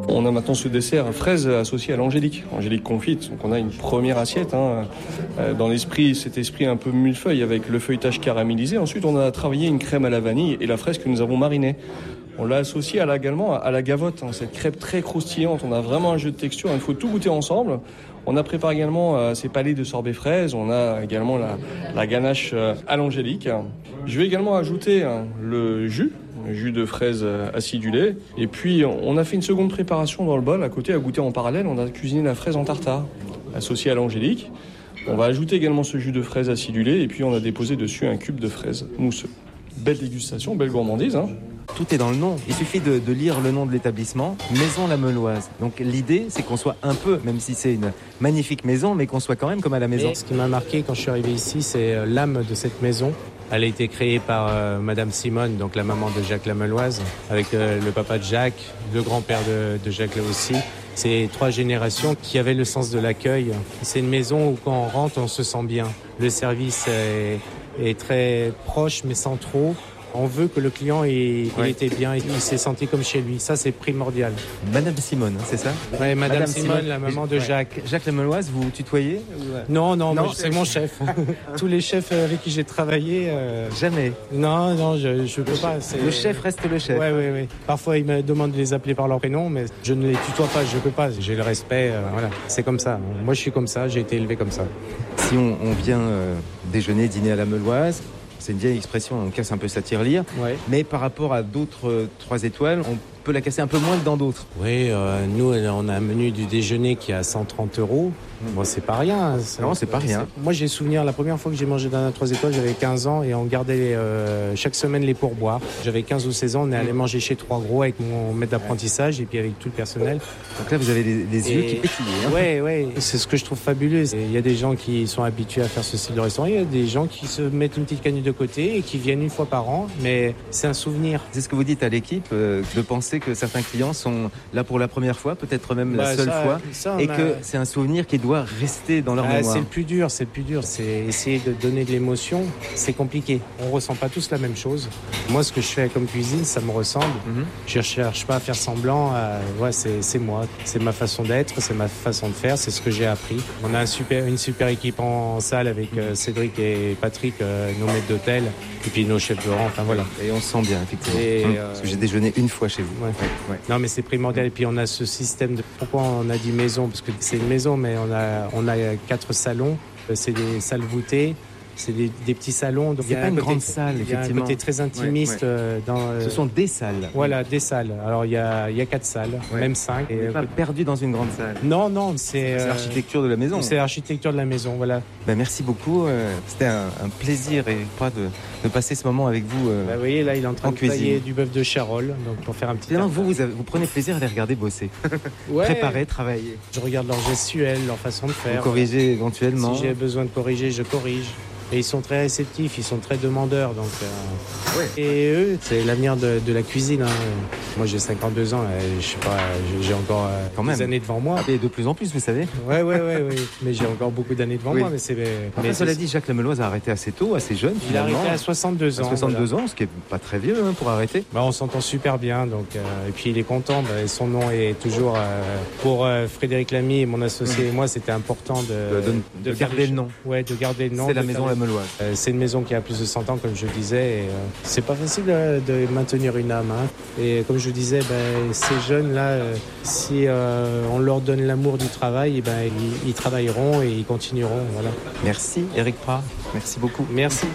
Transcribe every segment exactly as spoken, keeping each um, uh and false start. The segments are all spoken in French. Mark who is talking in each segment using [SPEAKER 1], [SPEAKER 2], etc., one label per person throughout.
[SPEAKER 1] On a maintenant ce dessert fraise associé à l'angélique, angélique confite. Donc on a une première assiette, hein, dans l'esprit, cet esprit un peu millefeuille avec le feuilletage caramélisé. Ensuite, on a travaillé une crème à la vanille et la fraise que nous avons marinée. On l'a associé à la, également à la gavotte, hein, cette crêpe très croustillante. On a vraiment un jeu de texture, il faut tout goûter ensemble. On a préparé également euh, ces palets de sorbet fraise. On a également la, la ganache euh, à l'angélique. Je vais également ajouter hein, le jus. jus de fraise acidulé. Et puis, on a fait une seconde préparation dans le bol. À côté, à goûter en parallèle, on a cuisiné la fraise en tartare, associée à l'angélique. On va ajouter également ce jus de fraise acidulé. Et puis, on a déposé dessus un cube de fraise mousseux. Belle dégustation, belle gourmandise, hein.
[SPEAKER 2] Tout est dans le nom. Il suffit de, de lire le nom de l'établissement, Maison La Meuloise. Donc l'idée, c'est qu'on soit un peu, même si c'est une magnifique maison, mais qu'on soit quand même comme à la maison.
[SPEAKER 3] Et ce qui m'a marqué quand je suis arrivé ici, c'est l'âme de cette maison. Elle a été créée par euh, Madame Simone, donc la maman de Jacques Lameuloise, avec euh, le papa de Jacques, le grand-père de, de Jacques là aussi. C'est trois générations qui avaient le sens de l'accueil. C'est une maison où quand on rentre, on se sent bien. Le service est, est très proche, mais sans trop. On veut que le client il, ouais. il était bien, il s'est senti comme chez lui. Ça, c'est primordial.
[SPEAKER 2] Madame Simone, c'est ça ?
[SPEAKER 3] Oui, Madame, Madame Simone, Simone, la maman de ouais. Jacques.
[SPEAKER 2] Jacques Lameuloise, vous tutoyez ?
[SPEAKER 3] Non, non, non moi, c'est mon chef. Tous les chefs avec qui j'ai travaillé... Euh...
[SPEAKER 2] Jamais ?
[SPEAKER 3] Non, non, je ne peux pas. C'est...
[SPEAKER 2] Le chef reste le chef.
[SPEAKER 3] Oui, oui, oui. Parfois, il me demande de les appeler par leur prénom, mais je ne les tutoie pas, je ne peux pas. J'ai le respect, euh, voilà. C'est comme ça. Moi, je suis comme ça, j'ai été élevé comme ça.
[SPEAKER 2] Si on, on vient euh, déjeuner, dîner à la Meuloise... C'est une vieille expression, on casse un peu sa tirelire. Ouais. Mais par rapport à d'autres euh, trois étoiles, on peut la casser un peu moins que dans d'autres.
[SPEAKER 3] Oui, euh, nous, on a un menu du déjeuner qui est à cent trente euros. Bon, c'est pas rien.
[SPEAKER 2] C'est, non, c'est pas rien.
[SPEAKER 3] C'est... Moi, j'ai souvenir, la première fois que j'ai mangé dans un trois étoiles, j'avais quinze ans et on gardait euh, chaque semaine les pourboires. J'avais quinze ou seize ans, on est allé manger chez Trois Gros avec mon maître d'apprentissage et puis avec tout le personnel.
[SPEAKER 2] Donc là, vous avez des, des yeux et... qui pétillent. Hein.
[SPEAKER 3] Oui, oui. C'est ce que je trouve fabuleux. Il y a des gens qui sont habitués à faire ce style de restaurant. Il y a des gens qui se mettent une petite canette de côté et qui viennent une fois par an. Mais c'est un souvenir.
[SPEAKER 2] C'est ce que vous dites à l'équipe, euh, de penser que certains clients sont là pour la première fois, peut-être même bah, la seule ça, fois, ça, et a... que c'est un souvenir qui doit rester dans leur ah, mémoire.
[SPEAKER 3] C'est le plus dur, c'est le plus dur. C'est essayer de donner de l'émotion. C'est compliqué. On ressent pas tous la même chose. Moi, ce que je fais comme cuisine, ça me ressemble. Mm-hmm. Je cherche pas à faire semblant. À... Ouais, c'est, c'est moi. C'est ma façon d'être, c'est ma façon de faire, c'est ce que j'ai appris. On a un super, une super équipe en salle avec euh, Cédric et Patrick, euh, nos maîtres d'hôtel, et puis nos chefs de rang. Enfin voilà.
[SPEAKER 2] Et on se sent bien, effectivement. Et, hum, euh... Parce que j'ai déjeuné une fois chez vous.
[SPEAKER 3] Ouais. Ouais, ouais. Non, mais c'est primordial. Et puis on a ce système de. Pourquoi on a dit maison ? Parce que c'est une maison, mais on a, on a quatre salons. C'est des salles voûtées. C'est des, des petits salons. Donc
[SPEAKER 2] c'est pas une côté, grande salle, effectivement.
[SPEAKER 3] Il y a un côté très intimiste. Ouais, ouais. Dans, euh,
[SPEAKER 2] Ce sont des salles.
[SPEAKER 3] Voilà, des salles. Alors, il y a, il y a quatre salles, ouais. même cinq.
[SPEAKER 2] Et on n'est pas perdu dans une grande salle.
[SPEAKER 3] Non, non, c'est...
[SPEAKER 2] C'est euh, l'architecture de la maison.
[SPEAKER 3] C'est l'architecture de la maison, voilà.
[SPEAKER 2] Ben, merci beaucoup. Euh, c'était un, un plaisir et pas de, de passer ce moment avec vous euh,
[SPEAKER 3] ben, vous voyez, là, il est en train
[SPEAKER 2] en
[SPEAKER 3] de
[SPEAKER 2] cuisine.
[SPEAKER 3] tailler du bœuf de Charolles, donc pour faire un petit...
[SPEAKER 2] Finalement, vous, vous, avez, vous prenez plaisir à les regarder bosser. Ouais. Préparer, travailler.
[SPEAKER 3] Je regarde leur gestuelle, leur façon de faire.
[SPEAKER 2] Vous corrigez éventuellement.
[SPEAKER 3] Si j'ai besoin de corriger, je corrige. Et ils sont très réceptifs, ils sont très demandeurs. Donc, euh... ouais. Et eux, c'est l'avenir de, de la cuisine. Hein. Moi, j'ai cinquante-deux ans, et je sais pas, j'ai encore euh, Quand des même. années devant moi.
[SPEAKER 2] Et de plus en plus, vous savez.
[SPEAKER 3] Ouais, ouais, ouais, ouais. Mais j'ai encore beaucoup d'années devant oui. moi. Mais c'est.
[SPEAKER 2] Enfin,
[SPEAKER 3] mais
[SPEAKER 2] cela dit, Jacques Lameuloise a arrêté assez tôt, assez jeune.
[SPEAKER 3] Il a arrêté à soixante-deux ans.
[SPEAKER 2] À soixante-deux
[SPEAKER 3] voilà.
[SPEAKER 2] ans, ce qui est pas très vieux hein, pour arrêter.
[SPEAKER 3] Bah, on s'entend super bien, donc. Euh, et puis il est content. Bah, et son nom est toujours euh, pour euh, Frédéric Lamy, mon associé mmh. et moi, c'était important de,
[SPEAKER 2] de, de, de garder le nom.
[SPEAKER 3] Ouais, de garder le nom.
[SPEAKER 2] C'est la maison Lameuloise.
[SPEAKER 3] Euh, c'est une maison qui a plus de cent ans, comme je disais. Et, euh, c'est pas facile de, de maintenir une âme. Hein. Et comme je disais, ben, ces jeunes-là, euh, si euh, on leur donne l'amour du travail, ben, ils, ils travailleront et ils continueront. Voilà.
[SPEAKER 2] Merci, Éric Prat. Merci beaucoup.
[SPEAKER 3] Merci.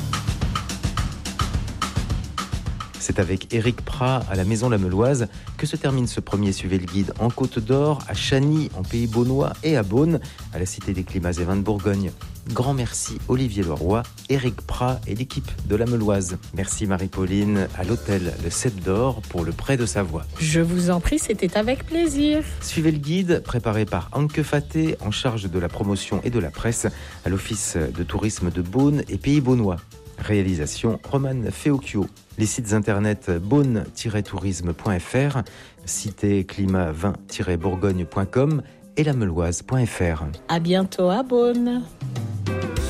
[SPEAKER 2] C'est avec Éric Prat à la Maison Lameuloise que se termine ce premier Suivez le Guide en Côte d'Or, à Chagny, en Pays Beaunois et à Beaune, à la Cité des Climats et Vins de Bourgogne. Grand merci Olivier Leroy, Éric Prat et l'équipe de Lameuloise. Merci Marie-Pauline à l'hôtel Le Sept d'Or pour le prêt de sa voix.
[SPEAKER 4] Je vous en prie, c'était avec plaisir.
[SPEAKER 2] Suivez le Guide, préparé par Anke Faté, en charge de la promotion et de la presse à l'Office de tourisme de Beaune et Pays Beaunois. Réalisation Romane Feocchio. Les sites internet beaune tiret tourisme point f r, cité climat vin tiret bourgogne point com et lameuloise point f r.
[SPEAKER 4] À bientôt à Beaune.